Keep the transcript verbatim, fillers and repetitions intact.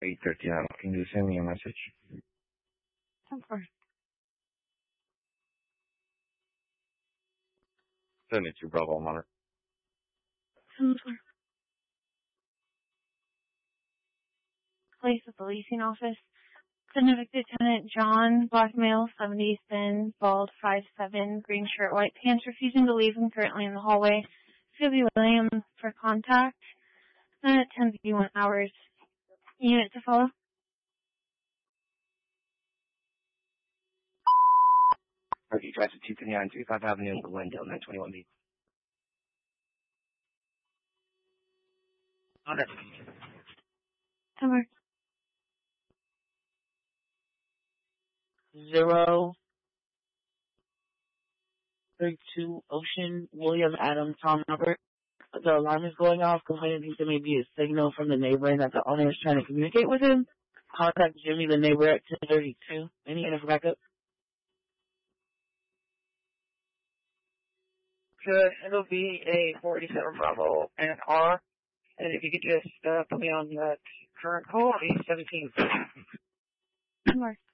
eight thirty-nine. Can you send me a message? Of course. Send it to Bravo Monitor. Of course. Place at the leasing office. Convicted Lieutenant John, black male, seventy, thin, bald, five seven, green shirt, white pants, refusing to leave and currently in the hallway. Phoebe Williams for contact. And at ten fifty-one hours. Unit to follow. Party drives to two twenty-nine, thirty-five Avenue, Glendale, nine twenty-one B. Honor. Somewhere. Zero. thirty-two Ocean, William Adam Tom Robert. The alarm is going off. Complaining thinks there may be a signal from the neighbor and that the owner is trying to communicate with him. Contact Jimmy, the neighbor, at ten thirty-two. Any info backup? Good. It'll be a forty-seven Bravo and an R. And if you could just uh, put me on that current call, I'll be seventeen. Somewhere.